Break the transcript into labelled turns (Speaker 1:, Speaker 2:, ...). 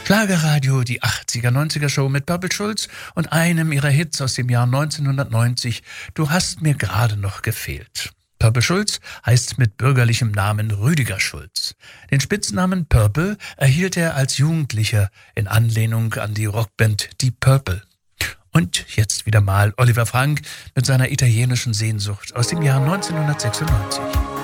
Speaker 1: Schlagerradio, die 80er-90er Show mit Purple Schulz und einem ihrer Hits aus dem Jahr 1990, Du hast mir gerade noch gefehlt. Purple Schulz heißt mit bürgerlichem Namen Rüdiger Schulz. Den Spitznamen Purple erhielt er als Jugendlicher in Anlehnung an die Rockband Deep Purple. Und jetzt wieder mal Oliver Frank mit seiner italienischen Sehnsucht aus dem Jahr 1996.